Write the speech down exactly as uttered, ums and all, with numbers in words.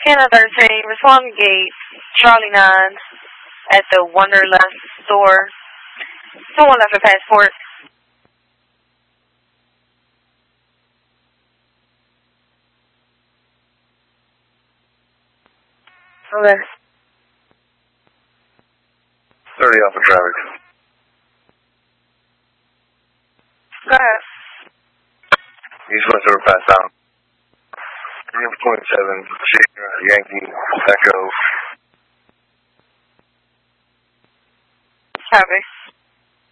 Hannah thirteen, respond gate, Charlie nine, at the Wonderlust store. Someone left a passport. Okay. thirty off of traffic. Go ahead. East West overpass down. Number twenty-seven, Yankee, Echo. Copy.